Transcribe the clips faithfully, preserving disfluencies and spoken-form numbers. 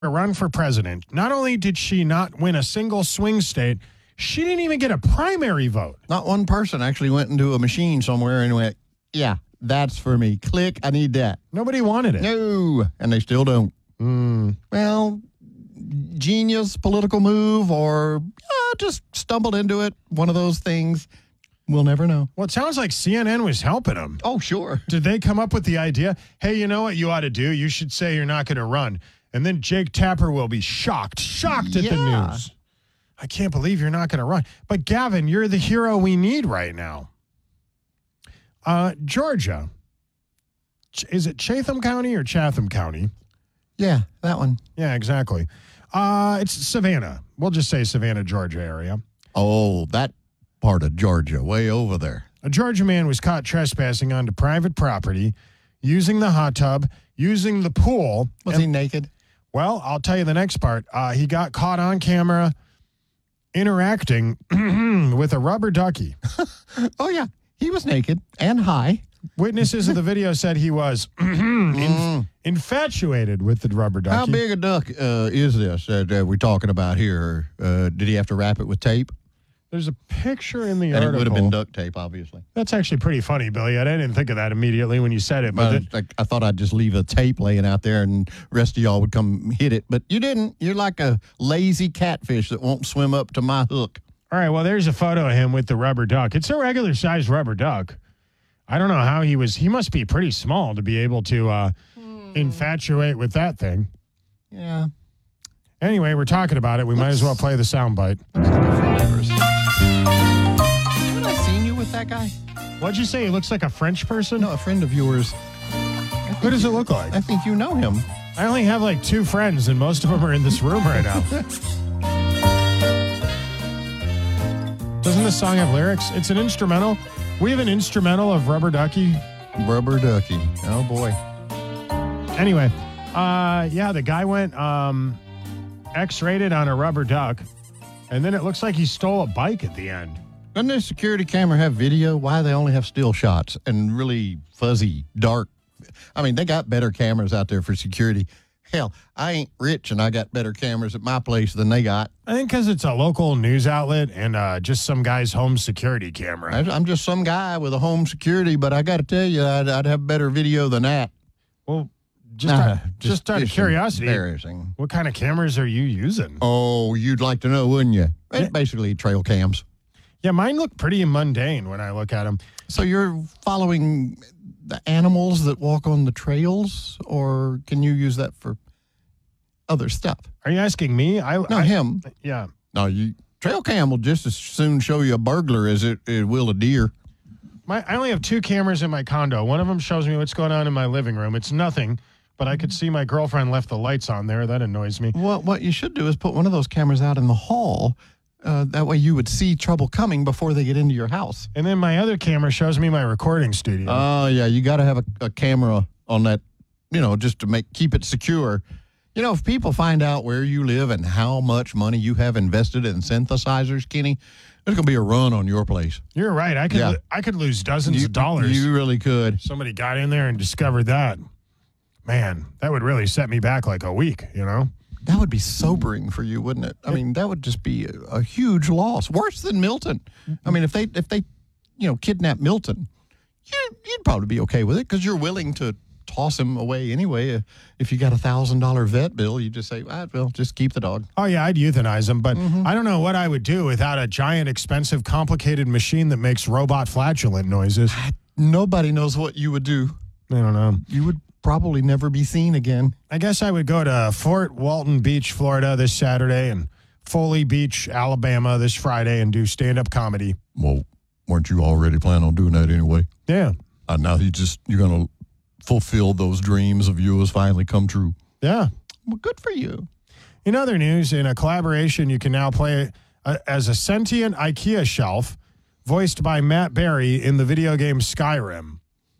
run for president, not only did she not win a single swing state, she didn't even get a primary vote. Not one person actually went into a machine somewhere and went, yeah, that's for me. Click, I need that. Nobody wanted it. No, and they still don't. Mm. Well, genius political move or uh, just stumbled into it. One of those things. We'll never know. Well, it sounds like C N N was helping them. Oh, sure. Did they come up with the idea, hey, you know what you ought to do? You should say you're not going to run. And then Jake Tapper will be shocked, shocked at yeah. the news. I can't believe you're not going to run. But, Gavin, you're the hero we need right now. Uh, Georgia. Is it Chatham County or Chatham County? Yeah, that one. Yeah, exactly. Uh, it's Savannah. We'll just say Savannah, Georgia area. Oh, that part of Georgia, way over there. A Georgia man was caught trespassing onto private property, using the hot tub, using the pool. Was and, he naked? Well, I'll tell you the next part. Uh, he got caught on camera interacting with a rubber ducky. Oh, yeah. He was naked and high. Witnesses of the video said he was in, infatuated with the rubber ducky. How big a duck uh, is this that uh, we're talking about here? Uh, did he have to wrap it with tape? There's a picture in the and article. And it would have been duct tape, obviously. That's actually pretty funny, Billy. I didn't think of that immediately when you said it. But, but it, I, I thought I'd just leave a tape laying out there and the rest of y'all would come hit it. But you didn't. You're like a lazy catfish that won't swim up to my hook. All right, well, there's a photo of him with the rubber duck. It's a regular-sized rubber duck. I don't know how he was. He must be pretty small to be able to uh, hmm. infatuate with that thing. Yeah. Anyway, we're talking about it. We Let's, might as well play the soundbite. Haven't I seen you with that guy? What'd you say? He looks like a French person? No, a friend of yours. What does it look like? I think you know him. I only have like two friends, and most of them are in this room right now. Doesn't this song have lyrics? It's an instrumental. We have an instrumental of Rubber Ducky. Rubber Ducky. Oh, boy. Anyway, uh, yeah, the guy went um, X-rated on a rubber duck, and then it looks like he stole a bike at the end. Doesn't this security camera have video? Why do they only have still shots and really fuzzy, dark? I mean, they got better cameras out there for security. Hell, I ain't rich, and I got better cameras at my place than they got. I think because it's a local news outlet and uh, just some guy's home security camera. I'm just some guy with a home security, but I got to tell you, I'd, I'd have better video than that. Well, just, nah, out, just, just out of curiosity, embarrassing. What kind of cameras are you using? Oh, you'd like to know, wouldn't you? It's yeah. basically trail cams. Yeah, mine look pretty mundane when I look at them. So you're following the animals that walk on the trails, or can you use that for other stuff? Are you asking me? I No, I, him. Yeah. No, you trail cam will just as soon show you a burglar as it, it will a deer. My I only have two cameras in my condo. One of them shows me what's going on in my living room. It's nothing, but I could see my girlfriend left the lights on there. That annoys me. Well, what you should do is put one of those cameras out in the hall. Uh, that way you would see trouble coming before they get into your house. And then my other camera shows me my recording studio. Oh, uh, yeah. You got to have a, a camera on that, you know, just to make keep it secure. You know, if people find out where you live and how much money you have invested in synthesizers, Kenny, there's going to be a run on your place. You're right. I could yeah. lo- I could lose dozens you, of dollars. You really could. Somebody got in there and discovered that. Man, that would really set me back like a week, you know? That would be sobering for you, wouldn't it? I mean, that would just be a, a huge loss, worse than Milton. I mean, if they if they, you know, kidnap Milton, you, you'd probably be okay with it because you're willing to toss him away anyway. Uh, if you got a thousand dollar vet bill, you just say, ah, well, just keep the dog. Oh yeah, I'd euthanize him, but mm-hmm. I don't know what I would do without a giant, expensive, complicated machine that makes robot flatulent noises. Nobody knows what you would do. I don't know. You would probably never be seen again. I guess I would go to Fort Walton Beach, Florida this Saturday and Foley Beach, Alabama this Friday and do stand-up comedy. Well, weren't you already planning on doing that anyway? Yeah. Uh, now you just, you're going to fulfill those dreams of yours finally come true. Yeah. Well, good for you. In other news, in a collaboration, you can now play a, as a sentient IKEA shelf voiced by Matt Berry in the video game Skyrim.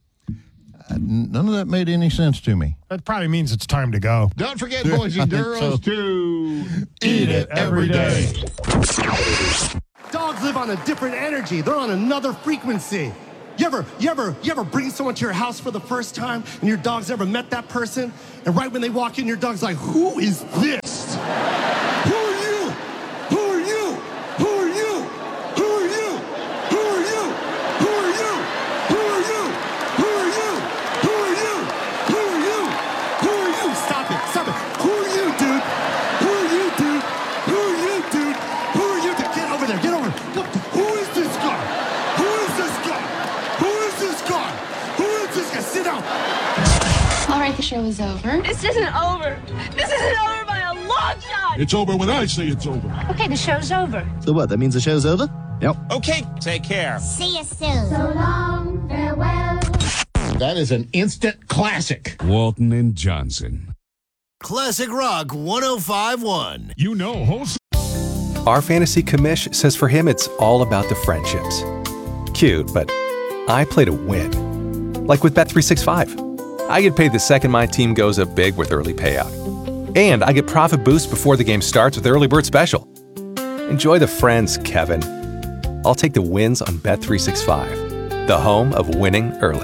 None of that made any sense to me. That probably means it's time to go. Don't forget, boys and girls, so. to eat it every day. Dogs live on a different energy. They're on another frequency. You ever, you ever, you ever bring someone to your house for the first time and your dog's never met that person? And right when they walk in, your dog's like, who is this? Who are you? Who are you? Who are you? Who are you? Who are you? Who are you? Who are you? Who are you? Who are you? Who are you? Who are you? Stop it. Stop it. Who are you, dude? Who are you, dude? Who are you, dude? Who are you, dude? Get over there. Get over there. What the, who is this guy? Who is this guy? Who is this guy? Who is this guy? Sit down. All right, the show is over. This isn't over. This isn't over by a long shot. It's over when I say it's over. Okay, the show's over. So what, that means the show's over? Yep. Okay, take care. See you soon. So long, farewell. That is an instant classic. Walton and Johnson. Classic Rock one oh five one. You know, host. Our fantasy commish says for him it's all about the friendships. Cute, but I play to win. Like with Bet three sixty-five. I get paid the second my team goes up big with early payout. And I get profit boosts before the game starts with Early Bird Special. Enjoy the friends, Kevin. I'll take the wins on Bet three sixty-five, the home of winning early.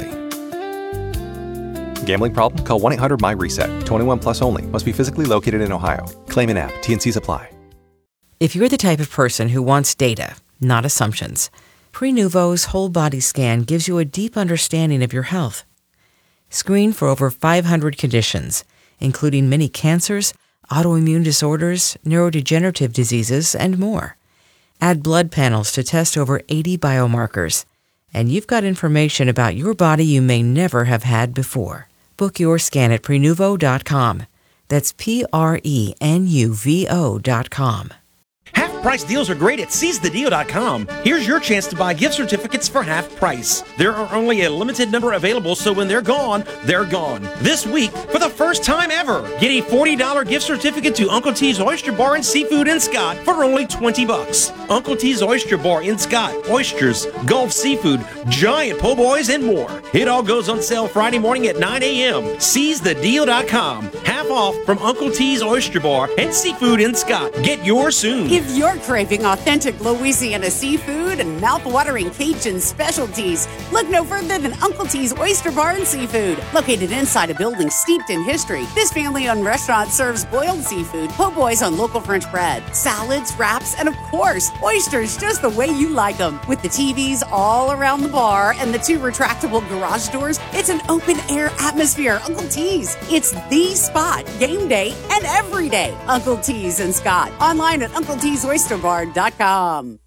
Gambling problem? Call one eight hundred M Y reset. twenty-one plus only. Must be physically located in Ohio. Claim in app. T N Cs apply. If you're the type of person who wants data, not assumptions, Prenuvo's whole body scan gives you a deep understanding of your health. Screen for over five hundred conditions, including many cancers, autoimmune disorders, neurodegenerative diseases, and more. Add blood panels to test over eighty biomarkers, and you've got information about your body you may never have had before. Book your scan at Prenuvo dot com. That's P R E N U V O dot com. Half price deals are great at seize the deal dot com. Here's your chance to buy gift certificates for half price. There are only a limited number available, so when they're gone, they're gone. This week, for the first time ever, get a forty dollars gift certificate to Uncle T's Oyster Bar and Seafood in Scott for only twenty bucks. Uncle T's Oyster Bar in Scott, oysters, Gulf seafood, giant po' boys, and more. It all goes on sale Friday morning at nine a.m. seize the deal dot com. Half off from Uncle T's Oyster Bar and Seafood in Scott. Get yours soon. If you're craving authentic Louisiana seafood and mouth-watering Cajun specialties, look no further than Uncle T's Oyster Bar and Seafood. Located inside a building steeped in history, this family-owned restaurant serves boiled seafood, po' boys on local French bread, salads, wraps, and of course, oysters just the way you like them. With the T Vs all around the bar and the two retractable garage doors, it's an open-air atmosphere. Uncle T's. It's the spot, game day and every day. Uncle T's in Scott. Online at Uncle T's Oyster Bar dot com.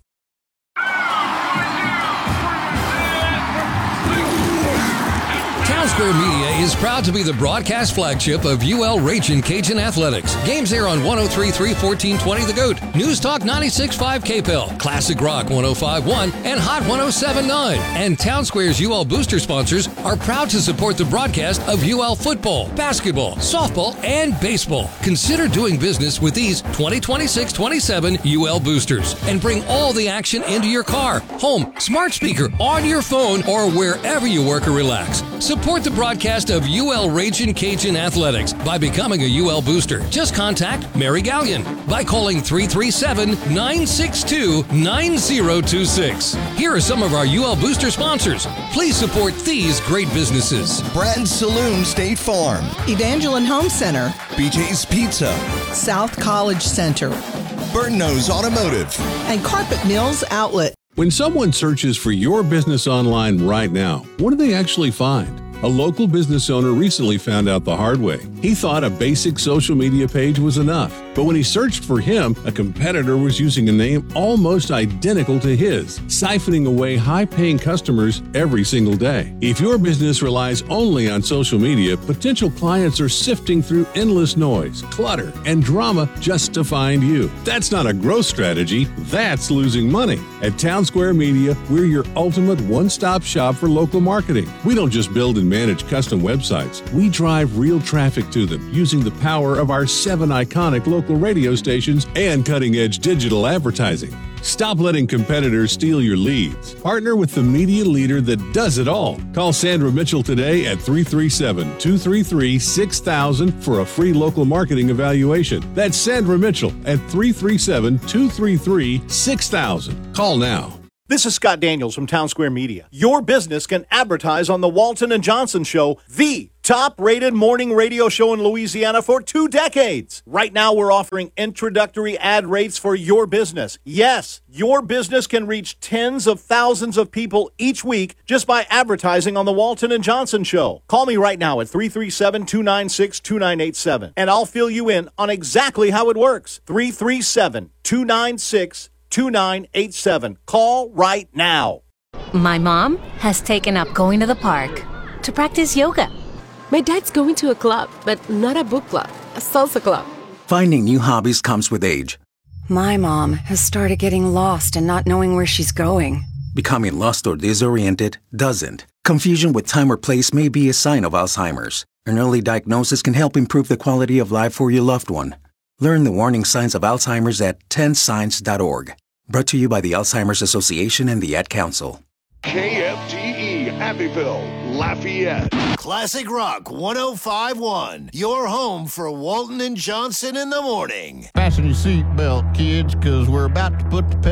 Town Square Media is proud to be the broadcast flagship of U L Ragin' Cajun Athletics. Games air on one oh three point three, fourteen twenty The Goat, News Talk ninety-six point five K P L, Classic Rock one oh five point one, and Hot one oh seven point nine. And Town Square's U L Booster sponsors are proud to support the broadcast of U L football, basketball, softball, and baseball. Consider doing business with these twenty twenty-six twenty-seven U L Boosters and bring all the action into your car, home, smart speaker, on your phone, or wherever you work or relax. Support the broadcast of U L Ragin' Cajun Athletics by becoming a U L Booster. Just contact Mary Gallion by calling three three seven, nine six two, nine zero two six. Here are some of our U L Booster sponsors. Please support these great businesses. Brad's Saloon State Farm, Evangeline Home Center, B J's Pizza, South College Center, Burton-Nose Automotive, and Carpet Mills Outlet. When someone searches for your business online right now, what do they actually find? A local business owner recently found out the hard way. He thought a basic social media page was enough, but when he searched for him, a competitor was using a name almost identical to his, siphoning away high-paying customers every single day. If your business relies only on social media, potential clients are sifting through endless noise, clutter, and drama just to find you. That's not a growth strategy, that's losing money. At Town Square Media, we're your ultimate one-stop shop for local marketing. We don't just build and manage custom websites. We drive real traffic to them using the power of our seven iconic local radio stations and cutting-edge digital advertising. Stop letting competitors steal your leads. Partner with the media leader that does it all. Call Sandra Mitchell today at three three seven, two three three, six thousand for a free local marketing evaluation. That's Sandra Mitchell at three three seven, two three three, six thousand. Call now. This is Scott Daniels from Town Square Media. Your business can advertise on the Walton and Johnson Show, the top-rated morning radio show in Louisiana for two decades. Right now, we're offering introductory ad rates for your business. Yes, your business can reach tens of thousands of people each week just by advertising on the Walton and Johnson Show. Call me right now at three three seven, two nine six, two nine eight seven, and I'll fill you in on exactly how it works. three three seven, two nine six, two nine eight seven. Call right now. My mom has taken up going to the park to practice yoga. My dad's going to a club, but not a book club, a salsa club. Finding new hobbies comes with age. My mom has started getting lost and not knowing where she's going. Becoming lost or disoriented doesn't. Confusion with time or place may be a sign of Alzheimer's. An early diagnosis can help improve the quality of life for your loved one. Learn the warning signs of Alzheimer's at ten signs dot org. Brought to you by the Alzheimer's Association and the Ad Council. K F T E, Abbeville, Lafayette. Classic Rock one oh five point one. Your home for Walton and Johnson in the morning. Fasten your seatbelt, kids, because we're about to put the